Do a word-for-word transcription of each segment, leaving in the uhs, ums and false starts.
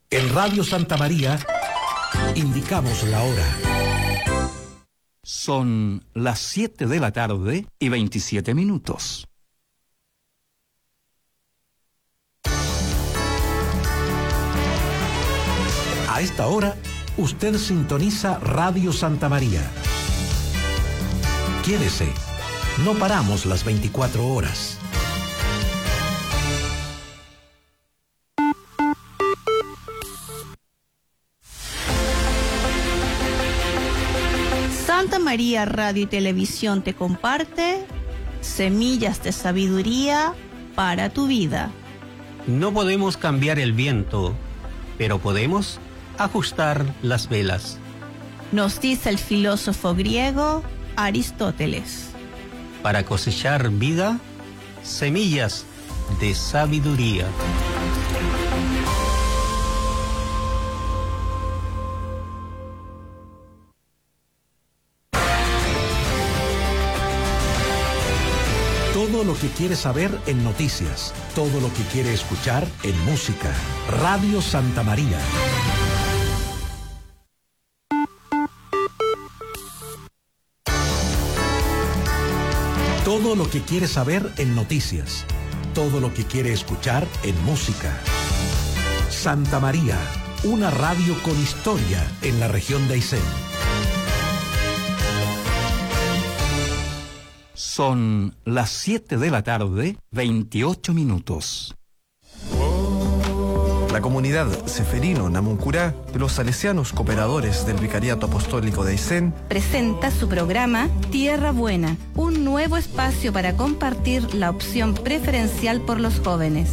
En Radio Santa María indicamos la hora. Son las siete de la tarde y veintisiete minutos. A esta hora, usted sintoniza Radio Santa María. Quédese, no paramos las veinticuatro horas. Santa María Radio y Televisión te comparte semillas de sabiduría para tu vida. No podemos cambiar el viento, pero podemos ajustar las velas. Nos dice el filósofo griego Aristóteles. Para cosechar vida, semillas de sabiduría. Todo lo que quiere saber en noticias, todo lo que quiere escuchar en música. Radio Santa María. Todo lo que quiere saber en noticias, todo lo que quiere escuchar en música. Santa María, una radio con historia en la región de Aysén. Son las siete de la tarde, veintiocho minutos. La comunidad Seferino Namuncurá de los salesianos cooperadores del Vicariato Apostólico de Aysén presenta su programa Tierra Buena, un nuevo espacio para compartir la opción preferencial por los jóvenes.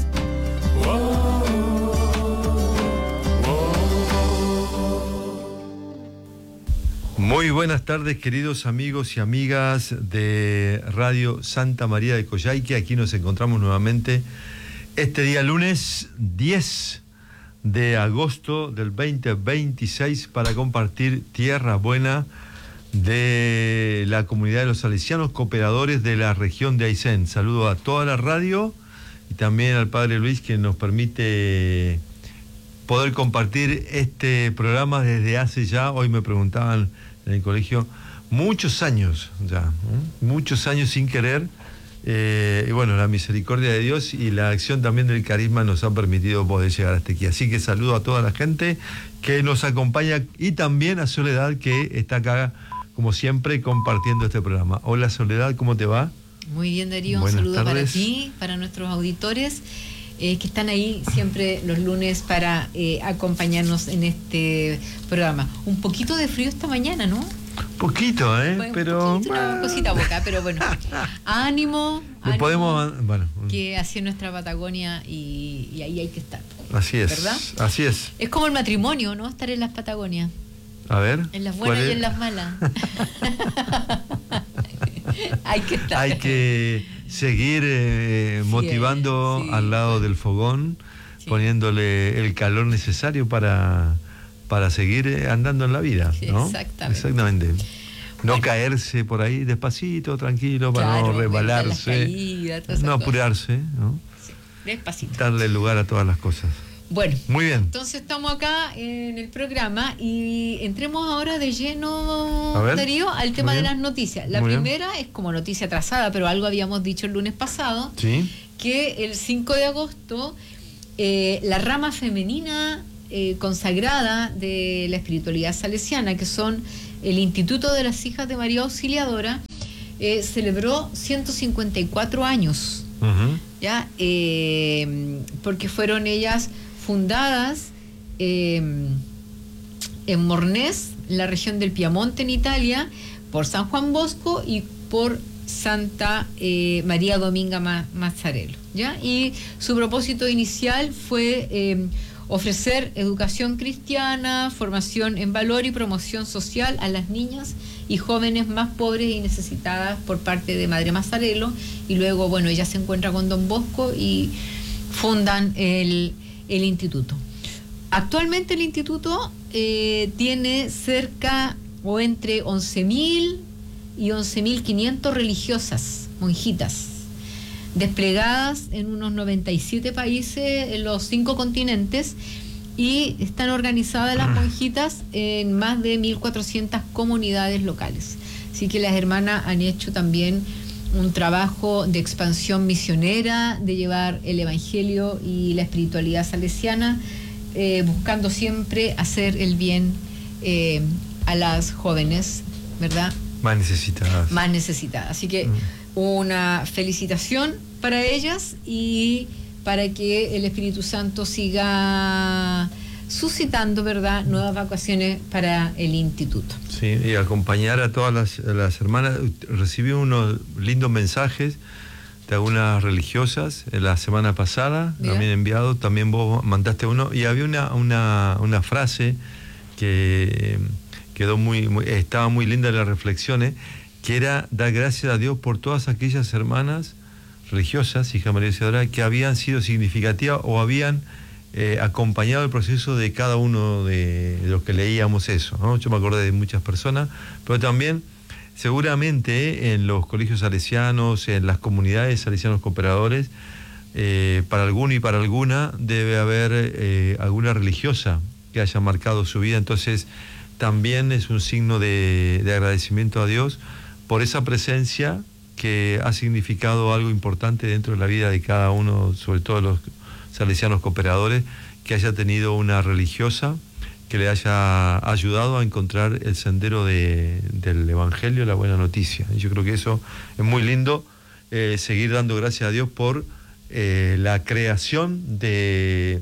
Muy buenas tardes, queridos amigos y amigas de Radio Santa María de Coyhaique. Aquí nos encontramos nuevamente este día lunes diez de agosto del veinte veintiséis para compartir Tierra Buena de la comunidad de los salesianos cooperadores de la región de Aysén. Saludo a toda la radio y también al Padre Luis, que nos permite poder compartir este programa desde hace ya, hoy me preguntaban en el colegio, muchos años ya, ¿eh? muchos años sin querer. Eh, y bueno, la misericordia de Dios y la acción también del carisma nos han permitido poder llegar hasta aquí. Así que saludo a toda la gente que nos acompaña y también a Soledad, que está acá, como siempre, compartiendo este programa. Hola Soledad, ¿cómo te va? Muy bien, Darío, un saludo para ti, para nuestros auditores eh, que están ahí siempre los lunes para eh, acompañarnos en este programa. Un poquito de frío esta mañana, ¿no? Poquito, ¿eh? Bueno, pero poquito, una cosita boca, pero bueno. Ánimo, ánimo podemos, bueno, que así es nuestra Patagonia y, y ahí hay que estar. Así es, ¿verdad? Así es. Es como el matrimonio, ¿no? Estar en las Patagonias. A ver. En las buenas y en las malas. Hay que estar. Hay que seguir eh, motivando sí, al lado del fogón, sí, poniéndole el calor necesario para... para seguir andando en la vida, ¿no? Exactamente. Exactamente. No bueno. caerse por ahí despacito, tranquilo, para claro, no resbalarse, caídas, no apurarse, ¿no? Sí, despacito. Darle lugar a todas las cosas. Bueno, muy bien. Entonces estamos acá en el programa y entremos ahora de lleno, Darío, al tema de las noticias. La muy primera bien. Es como noticia trazada, pero algo habíamos dicho el lunes pasado, ¿sí? Que el cinco de agosto eh, la rama femenina eh, consagrada de la espiritualidad salesiana, que son el Instituto de las Hijas de María Auxiliadora, eh, celebró ciento cincuenta y cuatro años, uh-huh. ya eh, porque fueron ellas fundadas eh, en Mornés, en la región del Piamonte, en Italia, por San Juan Bosco y por Santa eh, María Dominga Mazzarello, ¿ya? Y su propósito inicial fue eh, ofrecer educación cristiana, formación en valor y promoción social a las niñas y jóvenes más pobres y necesitadas por parte de Madre Mazzarello. Y luego, bueno, ella se encuentra con Don Bosco y fundan el el instituto. Actualmente el instituto eh, tiene cerca o entre once mil y once mil quinientas religiosas, monjitas, desplegadas en unos noventa y siete países en los cinco continentes, y están organizadas las monjitas en más de mil cuatrocientas comunidades locales. Así que las hermanas han hecho también un trabajo de expansión misionera, de llevar el evangelio y la espiritualidad salesiana, eh, buscando siempre hacer el bien eh, a las jóvenes, ¿verdad? Más necesitadas. Más necesitadas. Así que mm. una felicitación para ellas y para que el Espíritu Santo siga suscitando, ¿verdad?, nuevas vacaciones para el instituto. Sí, y acompañar a todas las, las hermanas. Recibí unos lindos mensajes de algunas religiosas la semana pasada, ¿ya? También enviado, también vos mandaste uno, y había una, una, una frase que quedó muy, muy, estaba muy linda en las reflexiones, que era dar gracias a Dios por todas aquellas hermanas religiosas, hija María Auxiliadora, que habían sido significativas o habían Eh, acompañado el proceso de cada uno de los que leíamos eso, ¿no? Yo me acordé de muchas personas, pero también seguramente en los colegios salesianos, en las comunidades salesianos cooperadores, eh, para alguno y para alguna debe haber eh, alguna religiosa que haya marcado su vida. Entonces también es un signo de, de agradecimiento a Dios por esa presencia que ha significado algo importante dentro de la vida de cada uno, sobre todo los salesianos cooperadores, que haya tenido una religiosa que le haya ayudado a encontrar el sendero de, del Evangelio, la buena noticia. Y yo creo que eso es muy lindo, eh, seguir dando gracias a Dios por eh, la creación de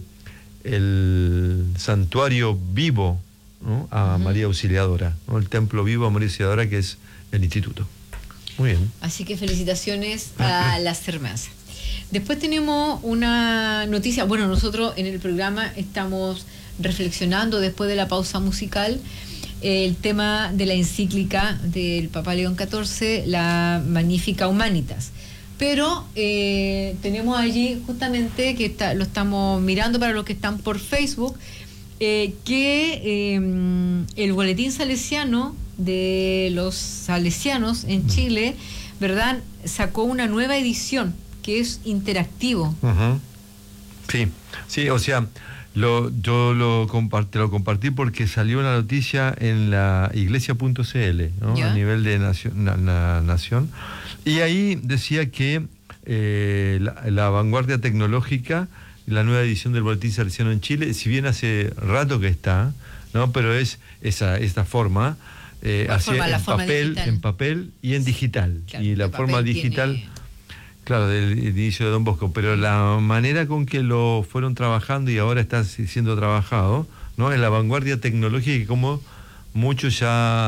el santuario vivo, ¿no?, a uh-huh. María Auxiliadora, ¿no?, el templo vivo a María Auxiliadora, que es el instituto. Muy bien. Así que felicitaciones a las hermanas. Después tenemos una noticia. Bueno, nosotros en el programa estamos reflexionando después de la pausa musical el tema de la encíclica del Papa León catorce, la Magnificat Humanitas. Pero eh, tenemos allí justamente, que está, lo estamos mirando para los que están por Facebook, eh, que eh, el Boletín Salesiano de los Salesianos en Chile, ¿verdad?, sacó una nueva edición que es interactivo. Uh-huh. Sí, sí, o sea, lo, yo lo compartí, lo compartí porque salió una noticia en la iglesia punto c l, ¿no?, a nivel de nación, na, na, nación, y ahí decía que eh, la, la vanguardia tecnológica, la nueva edición del Boletín Salesiano en Chile, si bien hace rato que está, ¿no?, pero es esa esta forma, eh, así, forma, en forma papel, digital. en papel y en digital. Claro, y la forma digital, tiene... claro, del inicio de Don Bosco, pero la manera con que lo fueron trabajando y ahora está siendo trabajado, ¿no?, en la vanguardia tecnológica, y como muchos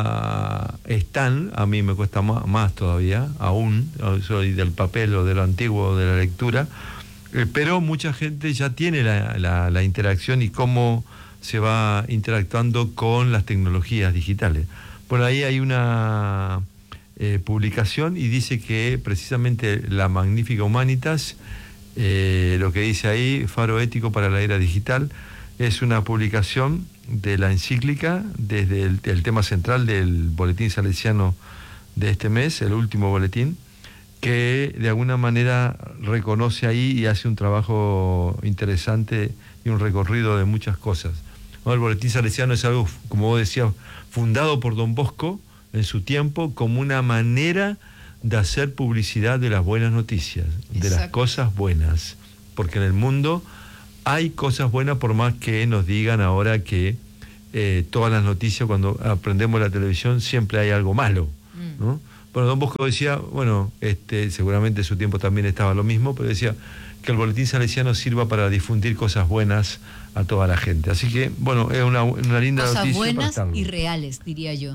ya están, a mí me cuesta más, más todavía, aún, soy del papel o de lo antiguo, de la lectura, eh, pero mucha gente ya tiene la, la, la interacción y cómo se va interactuando con las tecnologías digitales. Por ahí hay una eh, publicación y dice que precisamente la Magnificat Humanitas, eh, lo que dice ahí, Faro Ético para la Era Digital, es una publicación de la encíclica desde el, el tema central del boletín salesiano de este mes, el último boletín, que de alguna manera reconoce ahí y hace un trabajo interesante y un recorrido de muchas cosas, ¿no? El boletín salesiano es algo, como vos decías, fundado por Don Bosco en su tiempo como una manera de hacer publicidad de las buenas noticias, de Exacto. las cosas buenas, porque en el mundo hay cosas buenas, por más que nos digan ahora que eh, todas las noticias, cuando aprendemos la televisión, siempre hay algo malo, ¿no? Bueno, Don Bosco decía, bueno, este, seguramente en su tiempo también estaba lo mismo, pero decía que el boletín salesiano sirva para difundir cosas buenas a toda la gente. Así que, bueno, es una, una linda cosas noticia. Cosas buenas para y reales, diría yo.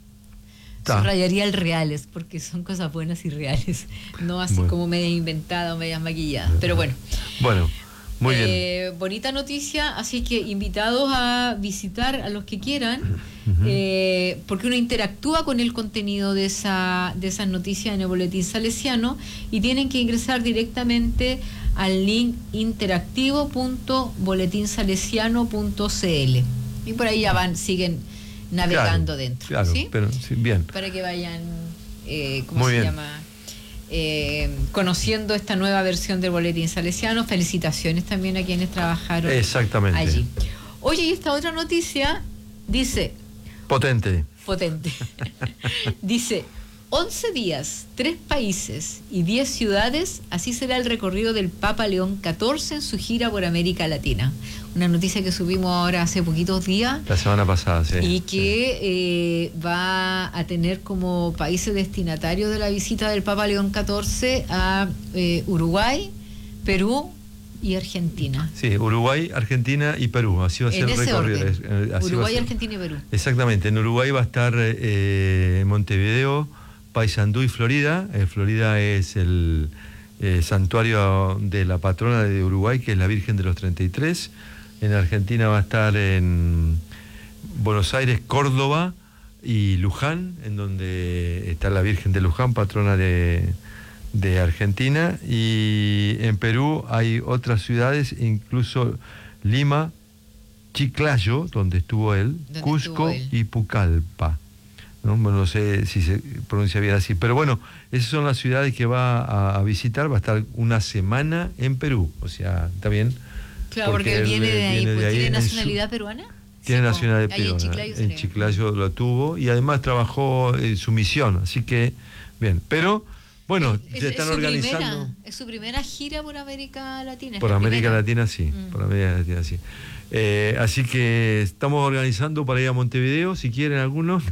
Ta. Subrayaría el reales, porque son cosas buenas y reales, no así bueno. como medias inventadas o medias maquilladas. Pero bueno. Bueno. Muy bien. Eh, bonita noticia, así que invitados a visitar a los que quieran, uh-huh. eh, porque uno interactúa con el contenido de esa de esas noticias en el boletín salesiano y tienen que ingresar directamente al link interactivo punto boletín salesiano punto c l y por ahí ya van, siguen navegando claro, dentro. Claro, ¿sí? pero sí, bien. Para que vayan, eh, ¿cómo Muy se bien. llama? Eh, conociendo esta nueva versión del boletín salesiano. Felicitaciones también a quienes trabajaron Exactamente. allí. Oye, y esta otra noticia dice... Potente. Potente. Dice, once días, tres países y diez ciudades, así será el recorrido del Papa León catorce en su gira por América Latina. Una noticia que subimos ahora hace poquitos días. La semana pasada, sí. Y que sí. eh, va a tener como países destinatarios de la visita del Papa León catorce a eh, Uruguay, Perú y Argentina. Sí, Uruguay, Argentina y Perú. Así va a ser En el ese recorrido. orden. Así Uruguay, ser. Argentina y Perú. Exactamente. En Uruguay va a estar eh, Montevideo, Paysandú y Florida. Eh, Florida es el eh, santuario de la patrona de Uruguay, que es la Virgen de los treinta y tres. En Argentina va a estar en Buenos Aires, Córdoba y Luján, en donde está la Virgen de Luján, patrona de, de Argentina. Y en Perú hay otras ciudades, incluso Lima, Chiclayo, donde estuvo él, ¿Dónde Cusco estuvo él? y Pucallpa. ¿No? Bueno, no sé si se pronuncia bien así, pero bueno, esas son las ciudades que va a, a visitar. Va a estar una semana en Perú, o sea, está bien. Claro, porque, él viene de ahí, viene de pues, ahí ¿tiene en nacionalidad su- peruana? Tiene Sí, nacionalidad po. Ahí en peruana. Chiclayo En sería. Chiclayo lo tuvo y además trabajó en su misión, así que bien. Pero bueno, Es- se es están su organizando primera- es su primera gira por América Latina. es por la América primera. Latina, sí, Mm. por América Latina, sí. Eh, así que estamos organizando para ir a Montevideo, si quieren algunos,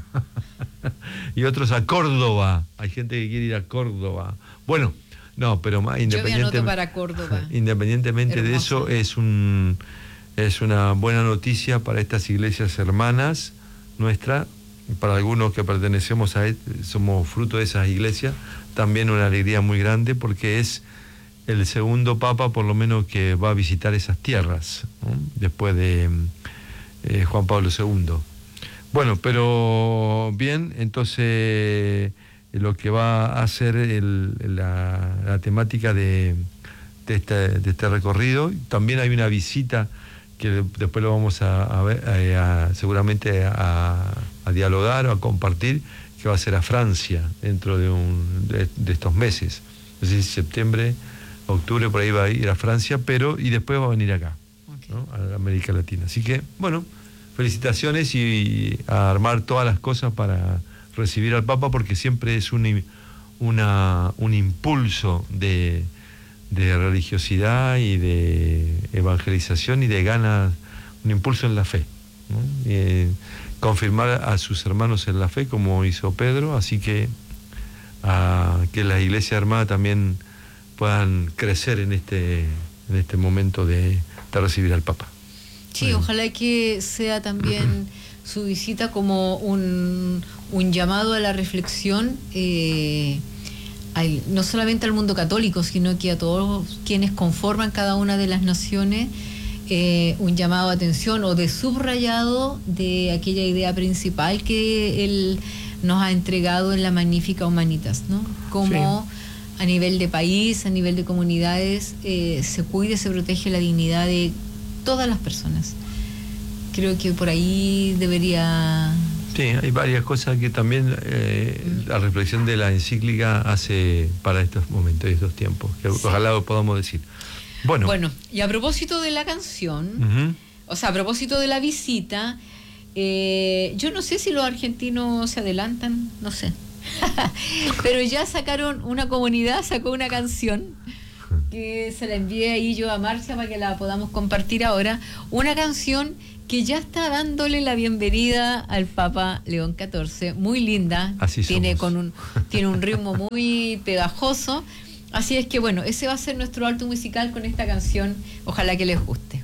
y otros a Córdoba. Hay gente que quiere ir a Córdoba. Bueno, no, pero más Yo me independientemente, anoto para Córdoba. independientemente de Hermoso. eso, es un es una buena noticia para estas iglesias hermanas nuestras, para algunos que pertenecemos a somos fruto de esas iglesias, también una alegría muy grande porque es el segundo papa por lo menos que va a visitar esas tierras, ¿no? Después de eh, Juan Pablo segundo. Bueno, pero bien, entonces lo que va a hacer el, la, la temática de, de, este, de este recorrido, también hay una visita que después lo vamos a, a ver, a, a, seguramente a, a dialogar o a compartir, que va a ser a Francia dentro de, un, de, de estos meses. Es decir, septiembre, octubre, por ahí va a ir a Francia, pero y después va a venir acá, Okay. ¿no? A América Latina. Así que, bueno, felicitaciones y, y a armar todas las cosas para recibir al Papa, porque siempre es un, una, un impulso de, de religiosidad y de evangelización y de ganas, un impulso en la fe, ¿no? Eh, confirmar a sus hermanos en la fe, como hizo Pedro, así que a que las iglesias hermanas también puedan crecer en este, en este momento de, de recibir al Papa. Sí, Bueno. ojalá que sea también su visita como un, un llamado a la reflexión, eh, al- no solamente al mundo católico, sino que a todos quienes conforman cada una de las naciones, eh, un llamado de atención o de subrayado de aquella idea principal que él nos ha entregado en la Magnífica Humanitas, ¿no? Como a nivel de país, a nivel de comunidades, eh, se cuide, se protege la dignidad de todas las personas. Creo que por ahí debería... Sí, hay varias cosas que también eh, la reflexión de la encíclica hace para estos momentos y estos tiempos, que Sí. ojalá lo podamos decir. Bueno, Bueno, y a propósito de la canción, ujú. o sea, a propósito de la visita, eh, yo no sé si los argentinos se adelantan, no sé. Pero ya sacaron, una comunidad sacó una canción que se la envié ahí yo a Marcia para que la podamos compartir ahora. Una canción que ya está dándole la bienvenida al Papa León catorce, muy linda, Así tiene, somos. con un, tiene un ritmo muy pegajoso. Así es que bueno, ese va a ser nuestro alto musical con esta canción, ojalá que les guste.